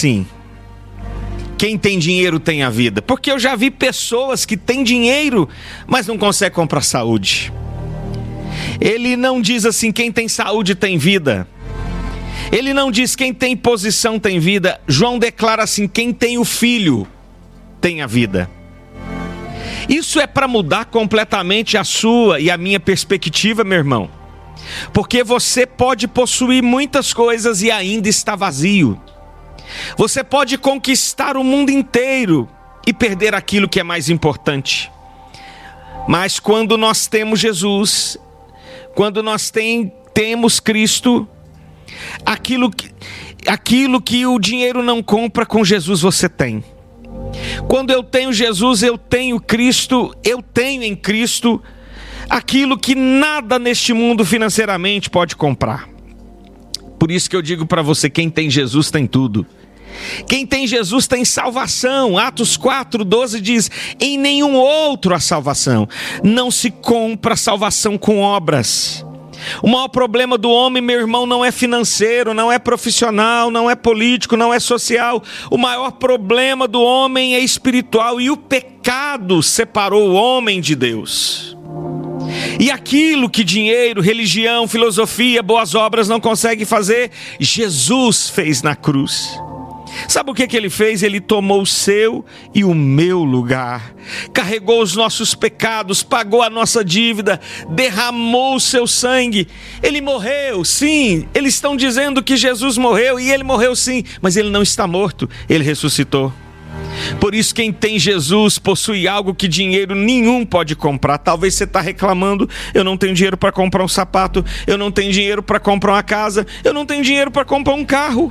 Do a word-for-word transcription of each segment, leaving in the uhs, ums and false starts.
assim: quem tem dinheiro tem a vida. Porque eu já vi pessoas que têm dinheiro, mas não conseguem comprar saúde. Ele não diz assim: quem tem saúde tem vida. Ele não diz: quem tem posição tem vida. João declara assim: quem tem o Filho tem a vida. Isso é para mudar completamente a sua e a minha perspectiva, meu irmão. Porque você pode possuir muitas coisas e ainda está vazio. Você pode conquistar o mundo inteiro e perder aquilo que é mais importante. Mas quando nós temos Jesus, quando nós tem, temos Cristo, aquilo que, aquilo que o dinheiro não compra, com Jesus você tem. Quando eu tenho Jesus, eu tenho Cristo, eu tenho em Cristo aquilo que nada neste mundo financeiramente pode comprar. Por isso que eu digo para você: quem tem Jesus tem tudo. Quem tem Jesus tem salvação. Atos quatro, doze diz: em nenhum outro há salvação. Não se compra salvação com obras. O maior problema do homem, meu irmão, não é financeiro, não é profissional, não é político, não é social. O maior problema do homem é espiritual, e o pecado separou o homem de Deus. E aquilo que dinheiro, religião, filosofia, boas obras não conseguem fazer, Jesus fez na cruz. Sabe o que que ele fez? Ele tomou o seu e o meu lugar, carregou os nossos pecados, pagou a nossa dívida, derramou o seu sangue. Ele morreu, sim, eles estão dizendo que Jesus morreu, e ele morreu sim, mas ele não está morto, ele ressuscitou. Por isso, quem tem Jesus possui algo que dinheiro nenhum pode comprar. Talvez você está reclamando: eu não tenho dinheiro para comprar um sapato, eu não tenho dinheiro para comprar uma casa, eu não tenho dinheiro para comprar um carro.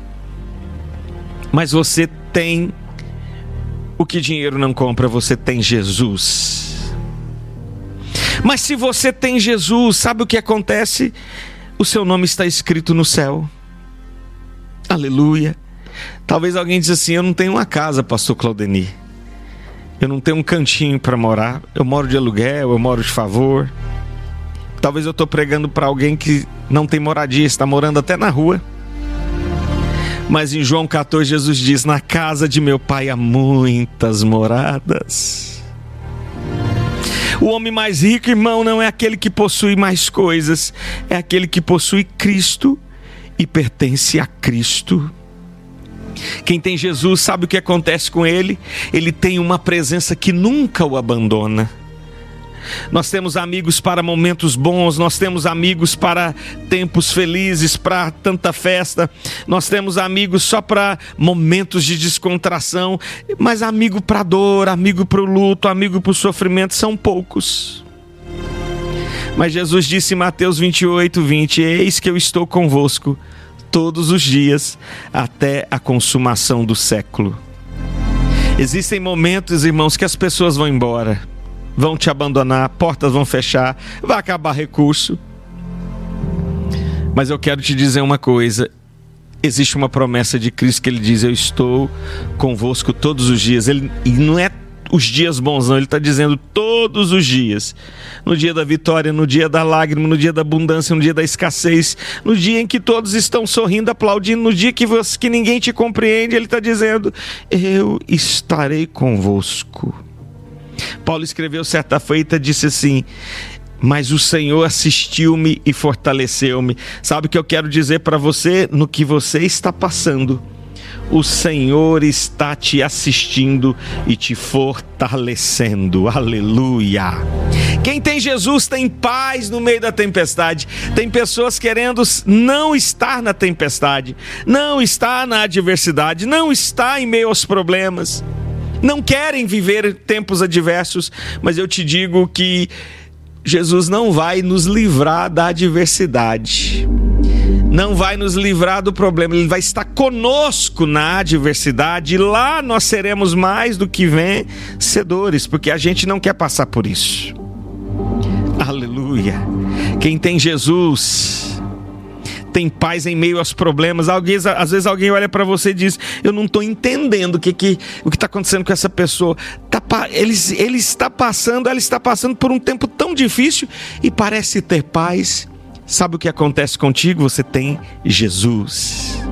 Mas você tem o que dinheiro não compra, você tem Jesus. Mas se você tem Jesus, sabe o que acontece? O seu nome está escrito no céu. Aleluia. Talvez alguém diz assim: eu não tenho uma casa, pastor Claudenir. Eu não tenho um cantinho para morar. Eu moro de aluguel, eu moro de favor. Talvez eu estou pregando para alguém que não tem moradia, está morando até na rua. Mas em João quatorze, Jesus diz: na casa de meu pai há muitas moradas. O homem mais rico, irmão, não é aquele que possui mais coisas, é aquele que possui Cristo e pertence a Cristo. Quem tem Jesus sabe o que acontece com ele? Ele tem uma presença que nunca o abandona. Nós temos amigos para momentos bons, nós temos amigos para tempos felizes, para tanta festa, nós temos amigos só para momentos de descontração, mas amigo para dor, amigo para o luto, amigo para o sofrimento são poucos. Mas Jesus disse em Mateus vinte e oito, vinte: eis que eu estou convosco todos os dias até a consumação do século. Existem momentos, irmãos, que as pessoas vão embora, vão te abandonar, portas vão fechar, vai acabar recurso. Mas eu quero te dizer uma coisa: existe uma promessa de Cristo que ele diz: eu estou convosco todos os dias. Ele, e não é os dias bons não, ele está dizendo todos os dias. No dia da vitória, no dia da lágrima, no dia da abundância, no dia da escassez, no dia em que todos estão sorrindo, aplaudindo, no dia que, você, que ninguém te compreende, ele está dizendo: eu estarei convosco. Paulo escreveu certa feita, disse assim: mas o Senhor assistiu-me e fortaleceu-me. Sabe o que eu quero dizer para você? No que você está passando, o Senhor está te assistindo e te fortalecendo. Aleluia! Quem tem Jesus tem paz no meio da tempestade. Tem pessoas querendo não estar na tempestade, não estar na adversidade, não estar em meio aos problemas, não querem viver tempos adversos. Mas eu te digo que Jesus não vai nos livrar da adversidade, não vai nos livrar do problema. Ele vai estar conosco na adversidade, e lá nós seremos mais do que vencedores, porque a gente não quer passar por isso. Aleluia! Quem tem Jesus tem paz em meio aos problemas. Alguém, às vezes alguém olha para você e diz: eu não estou entendendo o que que o que está acontecendo com essa pessoa. Tá, ele, ele está passando, ela está passando por um tempo tão difícil e parece ter paz. Sabe o que acontece contigo? Você tem Jesus.